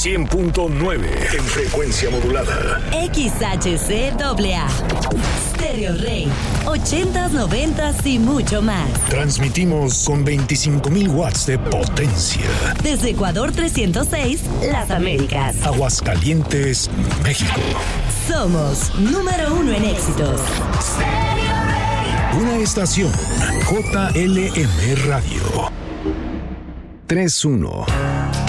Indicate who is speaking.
Speaker 1: 100.9 en frecuencia modulada.
Speaker 2: XHCAA. Stereo Rey. 80s, 90s y mucho más.
Speaker 1: Transmitimos con 25,000 watts de potencia.
Speaker 2: Desde Ecuador 306, Las Américas.
Speaker 1: Aguascalientes, México.
Speaker 2: Somos número 1 en éxitos.
Speaker 1: Una estación JLM Radio. 3-1.